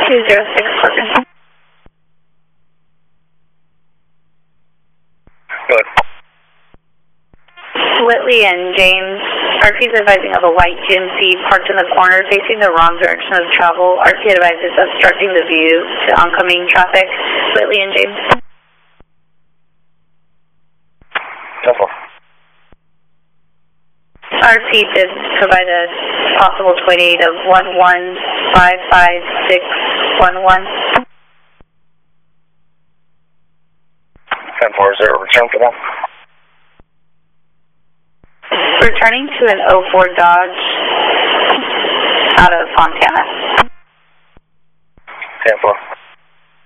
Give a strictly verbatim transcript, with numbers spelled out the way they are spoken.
two zero six, Corcoran. Good. Whitley and James, R T is advising of a white G M C parked in the corner facing the wrong direction of travel. R T advises obstructing the view to oncoming traffic. Whitley and James. Simple. R T did provide a possible point eight of one one five five six one one. ten four, is there a return for that? Returning to an oh four Dodge out of Fontana. ten four.